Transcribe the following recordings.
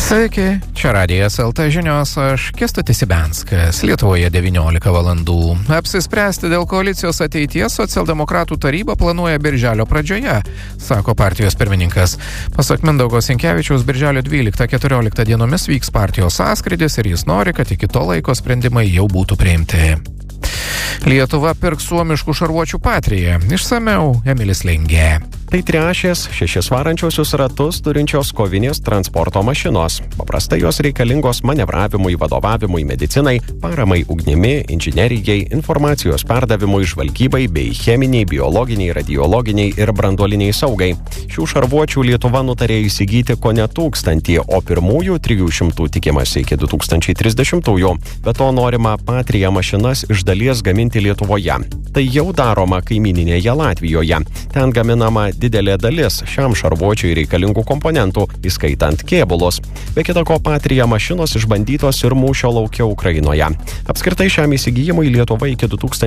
Sveiki, čia Radijas LT žinios, aš Kęstutis Ibenskas. Lietuvoje 19 valandų. Apsispręsti dėl koalicijos ateities socialdemokratų taryba planuoja birželio pradžioje, sako partijos pirmininkas. Pasak Mindaugo Sinkevičiaus, birželio 12-14 dienomis vyks partijos sąskrydis ir jis nori, kad iki to laiko sprendimai jau būtų priimti. Lietuva pirks suomiškų šarvuočių Patriją. Išsamiau Emilis Lingė. Tai trešės 6 varančiosius ratus turinčios kovinės transporto mašinos. Paprastai jos reikalingos manevravimui, vadovavimui, medicinai, paramai ugnimi, inžinerijai, informacijos perdavimui, žvalgybai bei cheminiai, biologiniai, radiologiniai ir branduoliniai saugai. Šių šarvuočių Lietuva nutarė įsigyti kone 1000, o pirmųjų 300 tikimasi iki 2030-ųjų. Be to norima Patriją mašinas iš dalies gaminti Lietuvoje. Tai jau daroma kaimyninėje Latvijoje. Ten gaminama didelė dalis šiam šarvuočiui reikalingų komponentų, įskaitant kėbulus. Be kita ko, Patrija mašinos išbandytos ir mūšio lauke Ukrainoje. Apskritai šiam įsigijimui Lietuva iki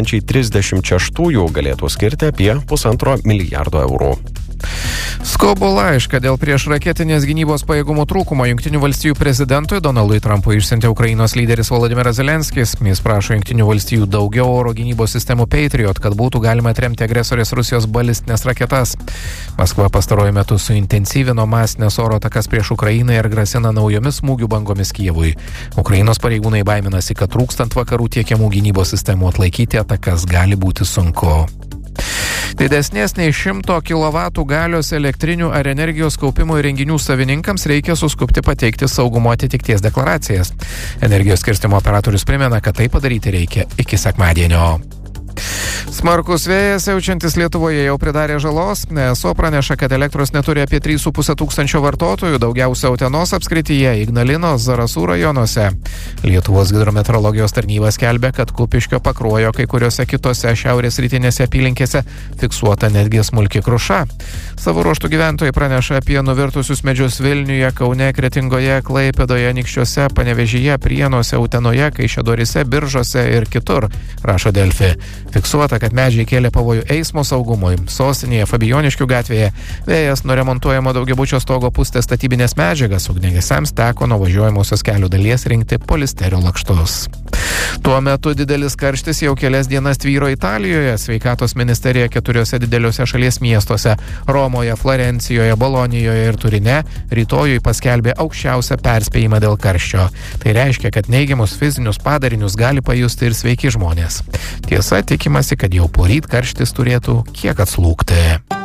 2036 galėtų skirti apie 1,5 milijardo eurų. Skubų laišką dėl priešraketinės gynybos pajėgumų trūkumo Jungtinių valstijų prezidentui Donaldui Trumpui išsiuntė Ukrainos lyderis Volodymyras Zelenskis. Jis prašo Jungtinių valstijų daugiau oro gynybos sistemų Patriot, kad būtų galima atremti agresorės Rusijos balistinės raketas. Maskva pastaruoju metu suintensyvino masinės oro atakas prieš Ukrainą ir grasina naujomis smūgių bangomis Kijevui. Ukrainos pareigūnai baiminasi, kad trūkstant vakarų tiekiamų gynybos sistemų atlaikyti atakas gali būti sunku. Didesnės nei 100 kW galios elektrinių ar energijos kaupimo įrenginių savininkams reikia suskubti pateikti saugumo atitikties deklaracijas. Energijos skirstymo operatorius primena, kad tai padaryti reikia iki sekmadienio. Smarkus vėjas jaučiantis Lietuvoje jau pridarė žalos. ESO praneša, kad elektros neturi apie 3,5 tūkstančio vartotojų, daugiausia Utenos apskrityje, Ignalinos, Zarasų rajonuose. Lietuvos hidrometeorologijos tarnyba skelbia, kad Kupiškio, Pakruojo, kai kuriuose kitose šiaurės rytinėse apylinkėse fiksuota netgi smulki kruša. Savo ruožtų gyventojai praneša apie nuvirtusius medžius Vilniuje, Kaune, Kretingoje, Klaipėdoje, Anykščiuose, Panevėžyje, Prienuose, Utenoje, Kaišiadoryse, Biržuose ir kitur, rašo Delfi. Fiksuota, kad medžiai kėlė pavojų eismo saugumui. Sostinėje Fabijoniškių gatvėje vėjas nuo remontuojamo daugiabučio stogo pustė statybinės medžiagas. Ugniagesiams teko nuo važiuojamosios kelių dalies rinkti polisterio lakštus. Tuo metu didelis karštis jau kelias dienas tvyro Italijoje. Sveikatos ministerija 4 dideliuose šalies miestuose – Romoje, Florencijoje, Bolonijoje ir Turine – rytojui paskelbė aukščiausią perspėjimą dėl karščio. Tai reiškia, kad neigiamus fizinius padarinius gali pajusti ir sveiki žmonės. Tiesa, tikimasi, kad jau poryt karštis turėtų kiek atslūgti.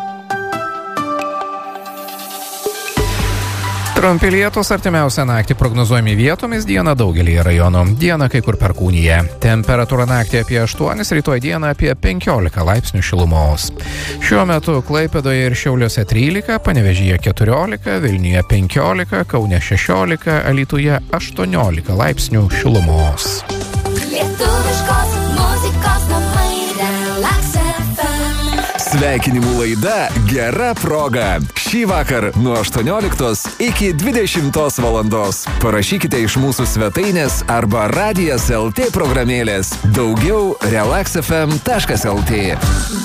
Trumpi lietūs artimiausią naktį prognozuojami vietomis, dieną daugelį rajonų. Dieną kai kur perkūnija. Temperatūra naktį apie 8, rytoj dieną apie 15 laipsnių šilumos. Šiuo metu Klaipėdoje ir Šiauliuose 13, Panevėžyje 14, Vilniuje 15, Kaune 16, Alytuje 18 laipsnių šilumos. Lietuviškos muzikos namai Relax FM. Sveikinimų laida Gera proga. Šį vakar nuo 18 iki 20 valandos. Parašykite iš mūsų svetainės arba Radijas LT programėlės. Daugiau relaxfm.lt.